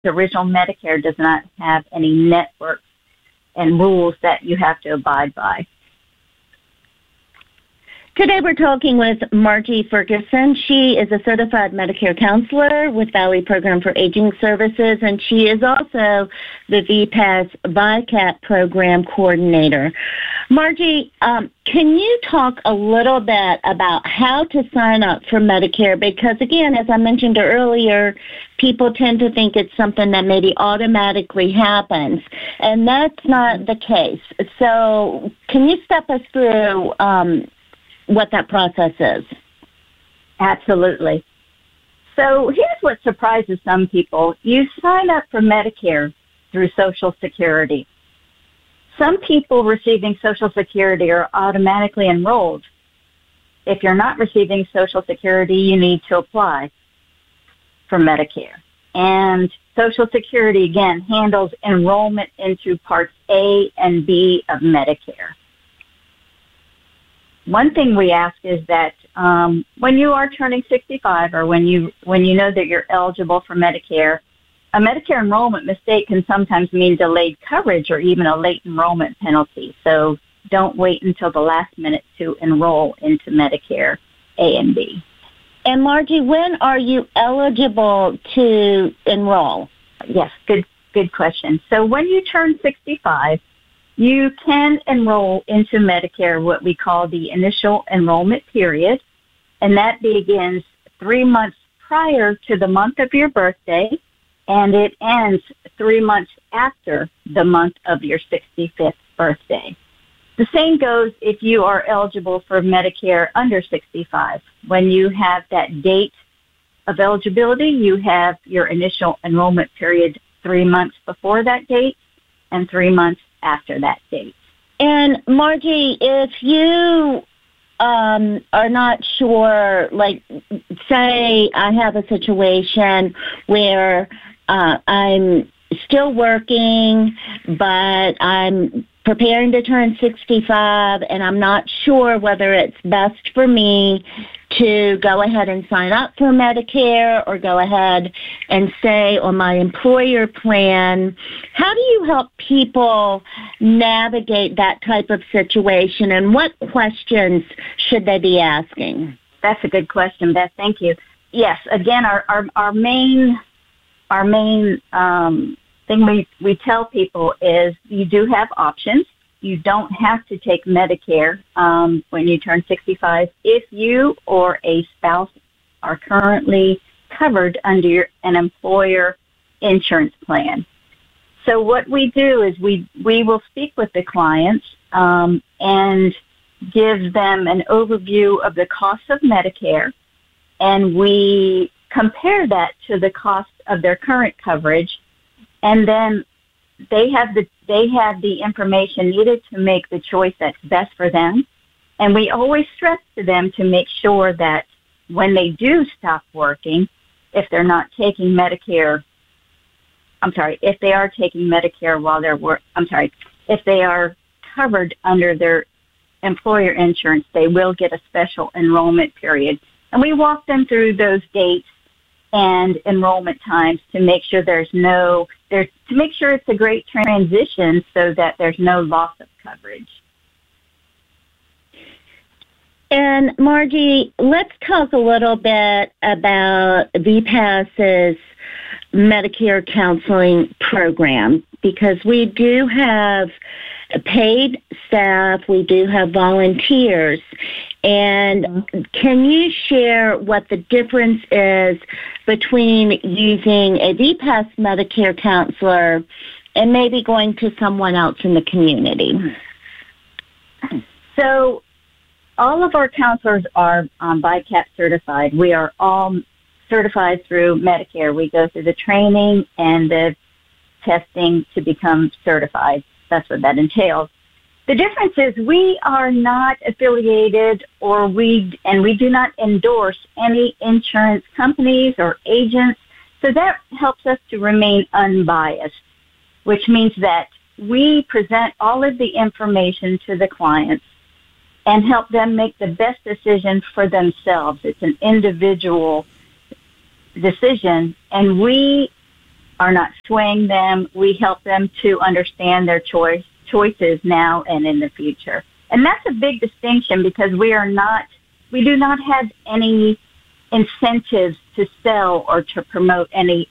the original Medicare does not have any networks and rules that you have to abide by. Today we're talking with Margie Ferguson. She is a certified Medicare counselor with Valley Program for Aging Services, and she is also the VPAS VICAP program coordinator. Margie, can you talk a little bit about how to sign up for Medicare? Because, again, as I mentioned earlier, people tend to think it's something that maybe automatically happens, and that's not the case. So can you step us through what that process is? Absolutely. So here's what surprises some people. You sign up for Medicare through Social Security. Some people receiving Social Security are automatically enrolled. If you're not receiving Social Security, you need to apply for Medicare. And Social Security, again, handles enrollment into Parts A and B of Medicare. One thing we ask is that when you are turning 65 or when you know that you're eligible for Medicare, a Medicare enrollment mistake can sometimes mean delayed coverage or even a late enrollment penalty. So don't wait until the last minute to enroll into Medicare A and B. And Margie, when are you eligible to enroll? Yes, good question. So when you turn 65, you can enroll into Medicare, what we call the initial enrollment period, and that begins 3 months prior to the month of your birthday, and it ends 3 months after the month of your 65th birthday. The same goes if you are eligible for Medicare under 65. When you have that date of eligibility, you have your initial enrollment period 3 months before that date and 3 months after that date. And Margie, if you are not sure, like say I have a situation where I'm still working, but I'm preparing to turn 65, and I'm not sure whether it's best for me to go ahead and sign up for Medicare or go ahead and stay on my employer plan. How do you help people navigate that type of situation, and what questions should they be asking? That's a good question, Beth. Thank you. Yes, again, our main thing we tell people is you do have options. You don't have to take Medicare when you turn 65 if you or a spouse are currently covered under an employer insurance plan. So what we do is we will speak with the clients and give them an overview of the cost of Medicare, and we compare that to the cost of their current coverage, and then they have the information needed to make the choice that's best for them. And we always stress to them to make sure that when they do stop working, if they're not taking Medicare, if they are taking Medicare while they're if they are covered under their employer insurance, they will get a special enrollment period. And we walk them through those dates and enrollment times to make sure to make sure it's a great transition so that there's no loss of coverage. And Margie, let's talk a little bit about VPAS's Medicare counseling program, because we do have paid staff, we do have volunteers. And can you share what the difference is between using a VPAS Medicare counselor and maybe going to someone else in the community? So all of our counselors are VICAP certified. We are all certified through Medicare. We go through the training and the testing to become certified. That's what that entails. The difference is we are not affiliated and we do not endorse any insurance companies or agents. So that helps us to remain unbiased, which means that we present all of the information to the clients and help them make the best decision for themselves. It's an individual decision, and we are not swaying them. We help them to understand their choices now and in the future. And that's a big distinction because we do not have any incentives to sell or to promote any